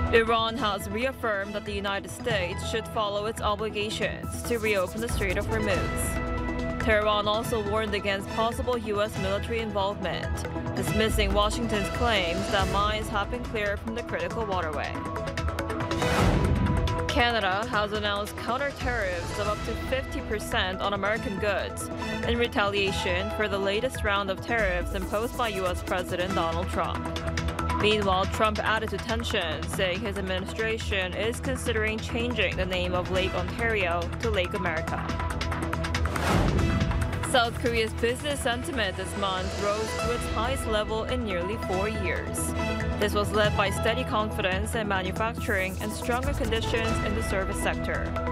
Iran has reaffirmed that the United States should follow its obligations to reopen the Strait of Hormuz. Tehran also warned against possible U.S. military involvement, dismissing Washington's claims that mines have been cleared from the critical waterway. Canada has announced counter tariffs of up to 50% on American goods in retaliation for the latest round of tariffs imposed by U.S. President Donald Trump. Meanwhile, Trump added to tension, saying his administration is considering changing the name of Lake Ontario to Lake America. South Korea's business sentiment this month rose to its highest level in nearly 4 years. This was led by steady confidence in manufacturing and stronger conditions in the service sector.